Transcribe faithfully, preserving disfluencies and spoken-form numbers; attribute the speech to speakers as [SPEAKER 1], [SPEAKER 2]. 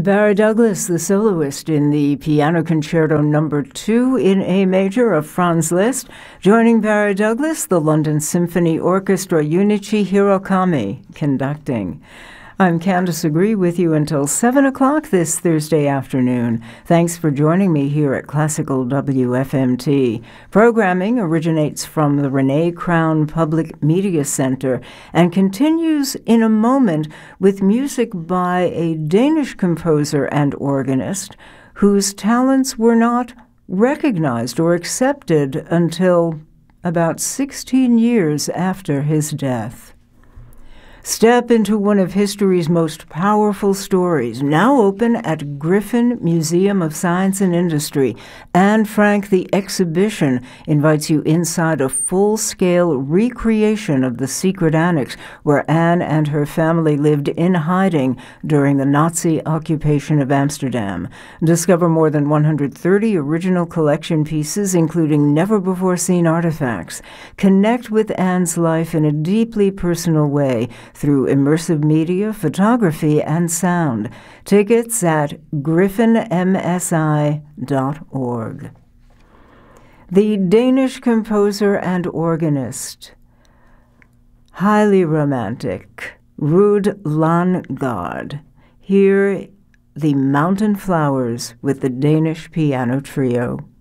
[SPEAKER 1] Barry Douglas, the soloist in the Piano Concerto Number Two in A Major of Franz Liszt. Joining Barry Douglas, the London Symphony Orchestra, Junichi Hirokami, conducting. I'm Candace Agree with you until seven o'clock this Thursday afternoon. Thanks for joining me here at Classical W F M T. Programming originates from the Renee Crown Public Media Center and continues in a moment with music by a Danish composer and organist whose talents were not recognized or accepted until about sixteen years after his death. Step into one of history's most powerful stories, now open at Griffin Museum of Science and Industry. Anne Frank, the exhibition, invites you inside a full-scale recreation of the secret annex where Anne and her family lived in hiding during the Nazi occupation of Amsterdam. Discover more than one hundred thirty original collection pieces, including never-before-seen artifacts. Connect with Anne's life in a deeply personal way through immersive media, photography, and sound. Tickets at griffin m s i dot org. The Danish composer and organist, highly romantic, Ruud Landgaard. Here, the Mountain Flowers with the Danish Piano Trio.